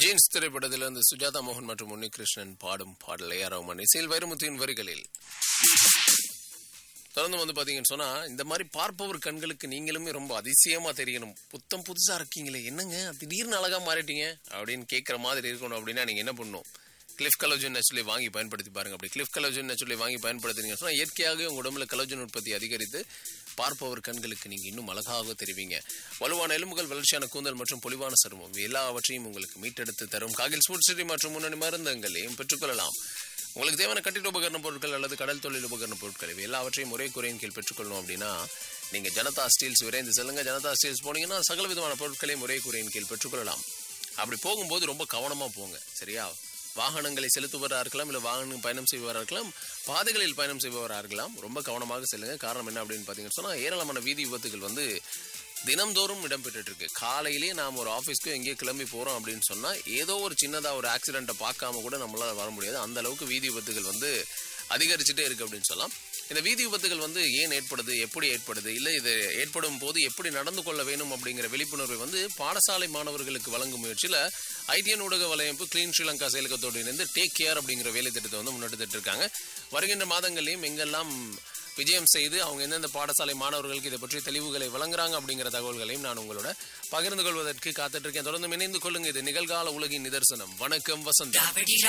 Jeans திரைப்படத்திலிருந்து சுஜாதா மோகன் மற்றும் உன்னிகிருஷ்ணன் பாடும் பாடல் ஏ ஆர் ரஹ்மான் இசையில் வைரமுத்துவின் வரிகளில் தொடர்ந்து பாத்தீங்கன்னு சொன்னா, இந்த மாதிரி பார்ப்பவர் கண்களுக்கு நீங்களுமே ரொம்ப அதிசயமா தெரியணும். புத்தம் புதுசா இருக்கீங்களே, என்னங்க திடீர்னு அழகா மாறிட்டீங்க அப்படின்னு கேட்கற மாதிரி இருக்கணும். அப்படின்னா நீங்க என்ன பண்ணணும்? கிளிஃப் கலோஜன் நேச்சுரலி வாங்கி பயன்படுத்தி பாருங்க. அப்படி கிளிஃப் கலோஜன் நேச்சுரலி வாங்கி பயன்படுத்துறீங்கன்னு சொன்னா இயற்கையாகவே உங்க உடம்புல கலோஜன் உற்பத்தி அதிகரித்து பார்ப்பவர் கண்களுக்கு நீங்க இன்னும் அழகாக தெரிவிங்க. வலுவான எலும்புகள், வளர்ச்சியான கூந்தல் மற்றும் பொலிவான சருமம் எல்லாவற்றையும் உங்களுக்கு மீட்டெடுத்து தரும் காகில் ஸ்போர்ட்ஸ் சிட்டி மற்றும் முன்னணி மருந்தங்களையும் பெற்றுக்கொள்ளலாம். உங்களுக்கு தேவையான கட்டிட உபகரண பொருட்கள் அல்லது கடல் தொழில் உபகரண பொருட்கள் எல்லாவற்றையும் ஒரே குறையின் கீழ் பெற்றுக்கொள்ளணும் அப்படின்னா நீங்க ஜனதா ஸ்டீல்ஸ் விரைந்து செல்லுங்க. ஜனதா ஸ்டீல்ஸ் போனீங்கன்னா சகல விதமான பொருட்களையும் ஒரே குறையின் கீழ் பெற்றுக்கொள்ளலாம். அப்படி போகும்போது ரொம்ப கவனமா போங்க, சரியா? வாகனங்களை செலுத்துபவராக இருக்கலாம், இல்லை வாகனம் பயணம் செய்பவராக இருக்கலாம், பாதைகளில் பயணம் செய்பவராக இருக்கலாம். ரொம்ப கவனமாக செல்லுங்க. காரணம் என்ன அப்படின்னு பார்த்தீங்கன்னு சொன்னால், ஏராளமான வீதி விபத்துகள் தினம்தோறும் இடம்பெற்று இருக்கு. காலையிலேயே நாம் ஒரு ஆஃபீஸ்க்கு எங்கேயோ கிளம்பி போகிறோம் அப்படின்னு சொன்னால் ஏதோ ஒரு சின்னதாக ஒரு ஆக்சிடென்ட்டை பார்க்காம கூட நம்மளால் வர முடியாது. அந்த அளவுக்கு வீதி விபத்துகள் அதிகரிச்சுட்டே இருக்கு அப்படின்னு சொல்லலாம். இந்த வீதி விபத்துகள் ஏன் ஏற்படுது, எப்படி ஏற்படுது, இல்லை இது ஏற்படும் போது எப்படி நடந்து கொள்ள வேணும் அப்படிங்கிற விழிப்புணர்வை பாடசாலை மாணவர்களுக்கு வழங்கும் முயற்சியில் ஐடிஎன் ஊடக வலையமைப்பு கிளீன் ஸ்ரீலங்கா செயலகத்தோடு இணைந்து டேக் கேர் அப்படிங்கிற வேலை திட்டத்தை முன்னெடுத்துட்டு இருக்காங்க. வருகின்ற மாதங்களையும் எங்கெல்லாம் விஜயம் செய்து அவங்க எந்தெந்த பாடசாலை மாணவர்களுக்கு இதை பற்றி தெளிவுகளை வழங்குறாங்க அப்படிங்கிற தகவல்களையும் நான் உங்களோட பகிர்ந்து கொள்வதற்கு காத்துட்டு இருக்கேன். தொடர்ந்து இணைந்து கொள்ளுங்க. இது நிகழ்கால உலகின் நிதர்சனம். வணக்கம் வசந்தம்.